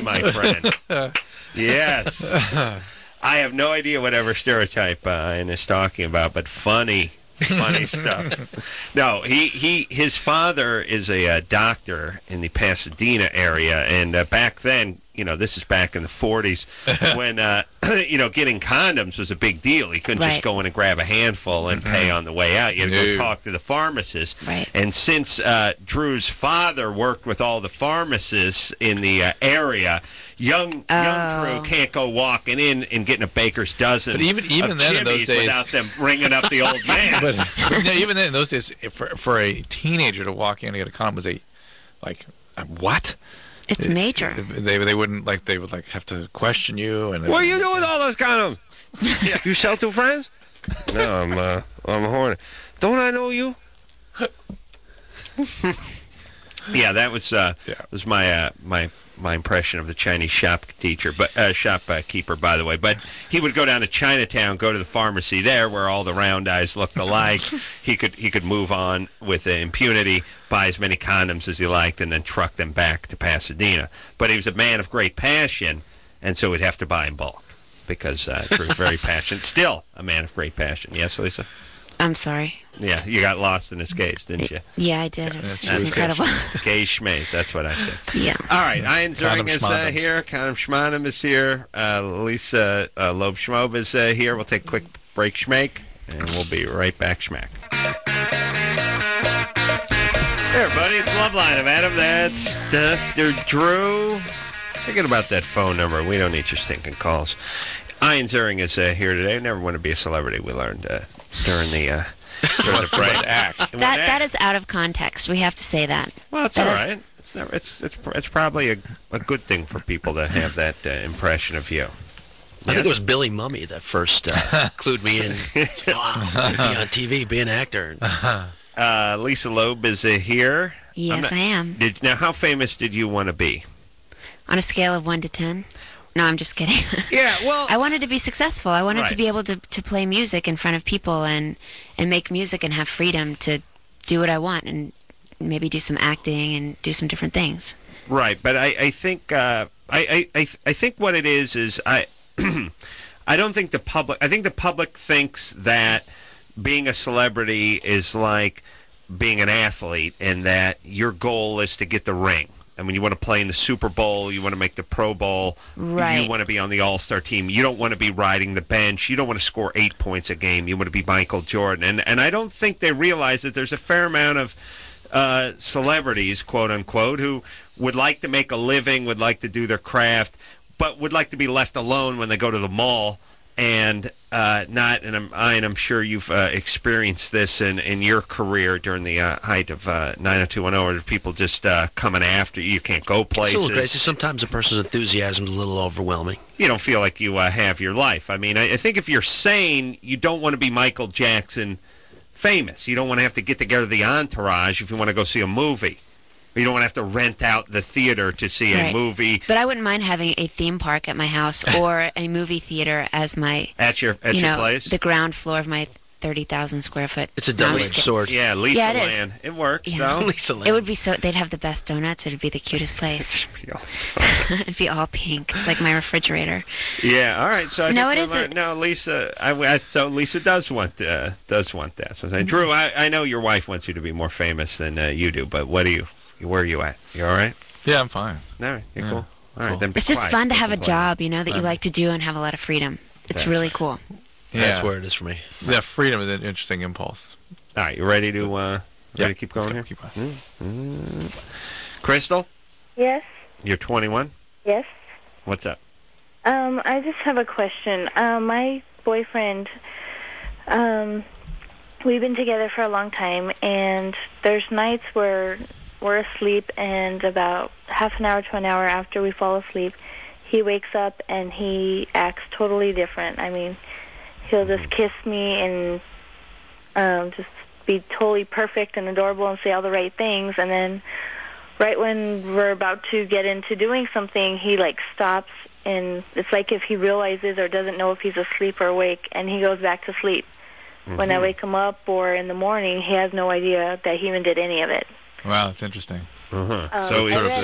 my friend. Yes. I have no idea whatever stereotype Ian is talking about, but funny stuff. No, his father is a doctor in the Pasadena area, and back then, this is back in the 40s, when, getting condoms was a big deal. He couldn't just go in and grab a handful and pay on the way out. You had to go talk to the pharmacist. Right. And since Drew's father worked with all the pharmacists in the area, young Drew can't go walking in and getting a baker's dozen but even of then in those Jimmy's days, without them ringing up the old man. But even then in those days, for a teenager to walk in and get a condom was what? It's major. They wouldn't they would have to question you. And what are you doing with all those condoms? You sell to friends? No, I'm horny. Don't I know you? Yeah, that was my impression of the Chinese shopkeeper, by the way. But he would go down to Chinatown, go to the pharmacy there, where all the round eyes looked alike. He could move on with impunity, buy as many condoms as he liked, and then truck them back to Pasadena. But he was a man of great passion, and so he'd have to buy in bulk because Drew's very passionate. Still a man of great passion. Yes, Lisa? I'm sorry. Yeah, you got lost in his gaze, didn't you? Yeah, I did. It was incredible. Gaze schmaze, that's what I said. Yeah. All right, Ian Ziering is here. Condom Schmonim is here. Lisa Loeb Schmob is here. We'll take a quick break, schmake, and we'll be right back, schmack. Hey, everybody, it's Loveline of Adam. That's Dr. Drew. Forget about that phone number. We don't need your stinking calls. Ian Ziering is here today. Never want to be a celebrity, we learned during the break. That is out of context. We have to say that. Well, it's all right. It's probably a good thing for people to have that impression of you. I think it was Billy Mummy that first clued me in. Wow, be on TV, be an actor. Lisa Loeb is here. Yes, I am. Now, how famous did you want to be? On a scale of 1 to 10? No, I'm just kidding. Yeah, well, I wanted to be successful. I wanted to be able to play music in front of people and make music and have freedom to do what I want and maybe do some acting and do some different things. Right, but I think I think what it is I I don't think the public. I think the public thinks that being a celebrity is like being an athlete, and that your goal is to get the ring. I mean, you want to play in the Super Bowl, you want to make the Pro Bowl, right. You want to be on the All-Star team, you don't want to be riding the bench, you don't want to score 8 points a game, you want to be Michael Jordan. And I don't think they realize that there's a fair amount of celebrities, quote-unquote, who would like to make a living, would like to do their craft, but would like to be left alone when they go to the mall and not, and I'm sure you've experienced this in your career during the height of 90210, where people just coming after you. You can't go places. It's a little crazy. Sometimes a person's enthusiasm is a little overwhelming. You don't feel like you have your life. I mean, I think if you're sane, you don't want to be Michael Jackson famous. You don't want to have to get together the entourage if you want to go see a movie. You don't want to have to rent out the theater to see a movie. But I wouldn't mind having a theme park at my house or a movie theater as my at your place. The ground floor of my 30,000 square foot. It's a double-edged sword. Yeah, Lisa Land. It works. Yeah. Lisa Land. It would be so. They'd have the best donuts. It'd be the cutest place. It'd be all pink, like my refrigerator. Yeah. All right. So Lisa. So Lisa does want that. So Drew, I know your wife wants you to be more famous than you do, but what do you? Where are you at? You all right? Yeah, I'm fine. All right, you're cool. All right, then. It's just fun to have a job, that you like to do and have a lot of freedom. It's really cool. Yeah. That's where it is for me. Yeah, freedom is an interesting impulse. All right, you ready to keep going here? Keep going. Mm-hmm. Crystal? Yes. You're 21? Yes. What's up? I just have a question. My boyfriend, we've been together for a long time, and there's nights where we're asleep, and about half an hour to an hour after we fall asleep, he wakes up and he acts totally different. I mean, he'll just kiss me and just be totally perfect and adorable and say all the right things, and then right when we're about to get into doing something, he stops, and it's like if he realizes or doesn't know if he's asleep or awake, and he goes back to sleep. Mm-hmm. When I wake him up or in the morning, he has no idea that he even did any of it. Wow, that's interesting. So